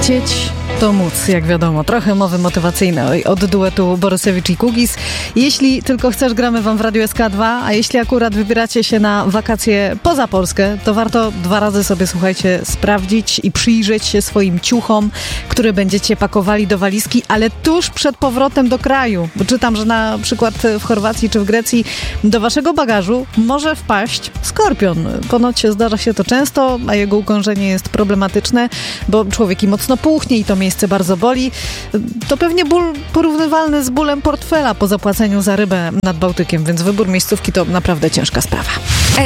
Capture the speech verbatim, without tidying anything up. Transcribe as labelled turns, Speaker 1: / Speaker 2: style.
Speaker 1: Chcieć to móc, jak wiadomo. Trochę mowy motywacyjnej od duetu Borysewicz i Kugis. Jeśli tylko chcesz, gramy wam w Radiu S K dwa, a jeśli akurat wybieracie się na wakacje poza Polskę, to warto dwa razy sobie, słuchajcie, sprawdzić i przyjrzeć się swoim ciuchom, które będziecie pakowali do walizki, ale tuż przed powrotem do kraju. Bo czytam, że na przykład w Chorwacji czy w Grecji do waszego bagażu może wpaść skorpion. Ponoć zdarza się to często, a jego ukąszenie jest problematyczne, bo człowiek i mocno puchnie i to miejsce bardzo boli. To pewnie ból porównywalny z bólem portfela po zapłaceniu za rybę nad Bałtykiem, więc wybór miejscówki to naprawdę ciężka sprawa.